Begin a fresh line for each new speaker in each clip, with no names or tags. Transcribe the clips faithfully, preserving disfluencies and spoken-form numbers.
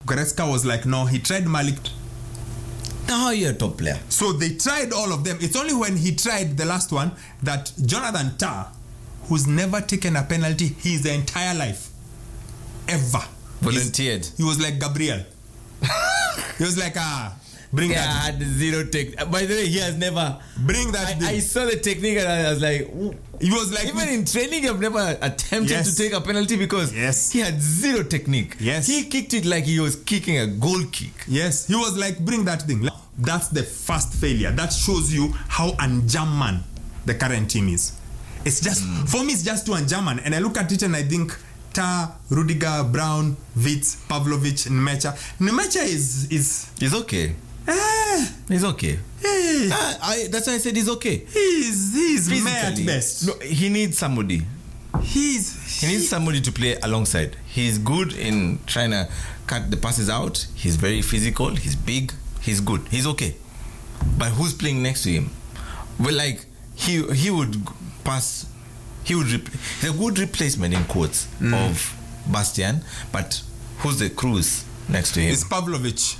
Goretzka was like, no, he tried Malik.
Now you're a top player.
So they tried all of them. It's only when he tried the last one that Jonathan Tah, who's never taken a penalty his entire life, ever.
Volunteered.
He was like Gabriel. He was like, ah, bring
yeah,
that.
had zero tech. By the way, he has never.
Bring that.
I, I saw the technique and I was like, ooh.
He was like,
even in training, I've never attempted
yes.
to take a penalty because
yes.
he had zero technique.
Yes.
He kicked it like he was kicking a goal kick.
Yes. He was like, bring that thing. That's the first failure. That shows you how un-German the current team is. It's just, mm. for me, it's just too un-German. And I look at it and I think, Tah, Rudiger, Brown, Witz, Pavlovic, Nmecha. Nmecha is... is
he's okay.
Eh,
he's okay.
Eh,
ah, I, that's why I said he's okay.
He's, he's meh at best.
No, he needs somebody.
He's,
he needs somebody to play alongside. He's good in trying to cut the passes out. He's very physical. He's big. He's good. He's okay. But who's playing next to him? Well, like, he he would pass... He would rep- he's a good replacement in quotes mm. of Bastian, but who's the Cruz next to him?
It's Pavlovic.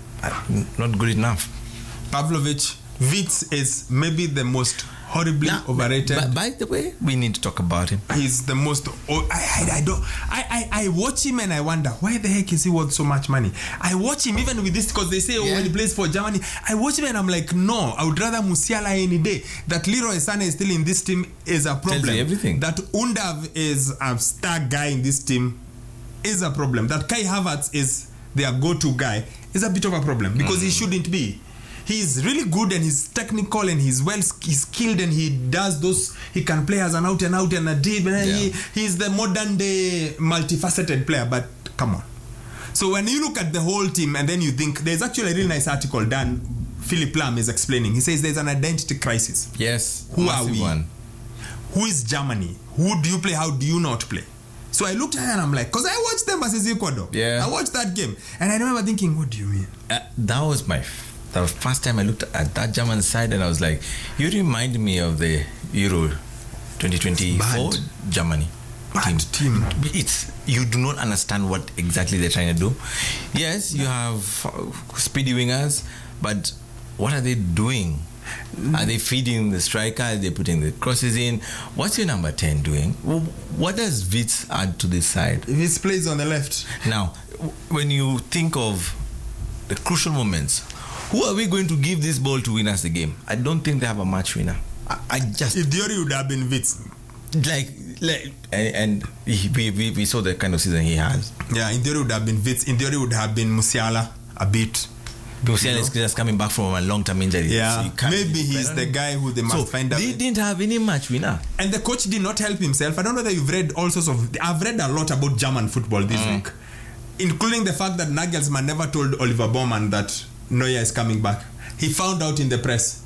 Uh, not good enough.
Pavlovic. Witz is maybe the most horribly now, overrated.
But by the way, we need to talk about him.
He's the most. Oh, I, I, I don't. I, I, I watch him and I wonder why the heck is he worth so much money. I watch him even with this because they say, oh, yeah. when he plays for Germany. I watch him and I'm like, no, I would rather Musiala any day. That Leroy Sané is still in this team is a problem.
Tells you everything.
That Undav is a star guy in this team is a problem. That Kai Havertz is their go-to guy is a bit of a problem because mm. he shouldn't be. He's really good and he's technical and he's well he's skilled and he does those, he can play as an out and out and a deep and yeah. he, he's the modern day multifaceted player, but come on. So when you look at the whole team and then you think, there's actually a really nice article done, Philip Lam is explaining. He says there's an identity crisis.
Yes.
Who are we? One. Who is Germany? Who do you play? How do you not play? So I looked at it and I'm like, because I watched them versus Ecuador.
Yeah.
I watched that game and I remember thinking, what do you mean?
Uh, that was my The first time I looked at that German side and I was like, you remind me of the Euro twenty twenty-four Germany
Bad team. team.
It's, you do not understand what exactly they're trying to do. Yes, you have speedy wingers, but what are they doing? Are they feeding the striker? Are they putting the crosses in? What's your number ten doing? What does Witz add to this side?
Witz plays on the left.
Now, when you think of the crucial moments, who are we going to give this ball to win us the game? I don't think they have a match winner. I, I just...
In theory, would have been Witz.
Like, like and, and he, we, we saw the kind of season he has.
Yeah, in theory, would have been Witz. In theory, would have been Musiala a bit.
Musiala is just coming back from a long-term injury.
Yeah, so maybe he's the guy who they must
so
find out.
They didn't have any match winner.
And the coach did not help himself. I don't know whether you've read all sorts of... I've read a lot about German football this mm. week, including the fact that Nagelsmann never told Oliver Baumann that Neuer is coming back. He found out in the press.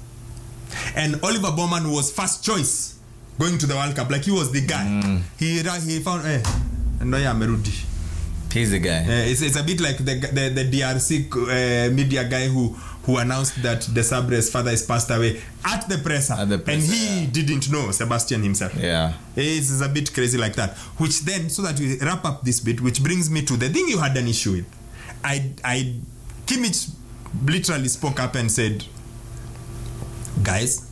And Oliver Baumann was first choice going to the World Cup. Like, he was the guy. Mm. He he found, eh, Neuer Merudi.
He's the guy.
Uh, it's, it's a bit like the the, the D R C uh, media guy who, who announced that De Sabre's father is passed away at the presser.
At the presser.
And he yeah. didn't know, Sebastian himself.
Yeah.
It's, it's a bit crazy like that. Which then, so that we wrap up this bit, which brings me to the thing you had an issue with. I, I, Kimmich literally spoke up and said, guys,